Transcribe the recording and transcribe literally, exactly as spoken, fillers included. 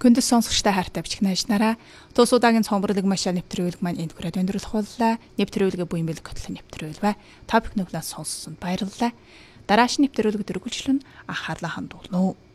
Хүндэс сонсогчтой хайртай бичих наашнараа тус удаагийн цомборлог машаа нэвтрүүлэг маань энд хүрээд өндөрлөх боллоо. Нэвтрүүлгээ буян бэлэг хөтлөн нэвтрүүлвэ. Топик нүглээс сонссонд баярлалаа. Дараач нэвтрүүлэг дөрвөлжлөн анхаарлаа хандуулна уу.